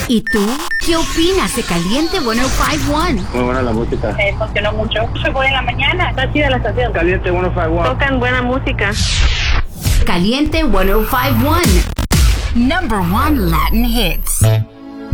¿Y tú? ¿Qué opinas de Caliente 105.1? Muy buena la música. Me emocionó mucho. Se fue en la mañana. Está chida la estación. Caliente 105.1. Tocan buena música. Caliente 105.1. Number 1 Latin hits.